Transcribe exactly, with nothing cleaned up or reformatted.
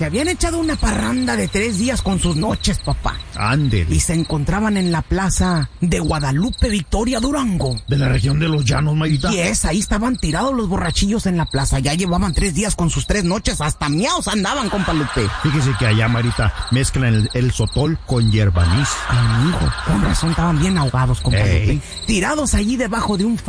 Se habían echado una parranda de tres días con sus noches, papá. Ándele. Y se encontraban en la plaza de Guadalupe, Victoria, Durango. De la región de los Llanos, Mayita. Y es, ahí estaban tirados los borrachillos en la plaza. Ya llevaban tres días con sus tres noches. Hasta miaos andaban, compa Lupe. Fíjese que allá, Marita, mezclan el, el sotol con hierba anís. Amigo, con razón estaban bien ahogados, compa Ey. Lupe. Tirados allí debajo de un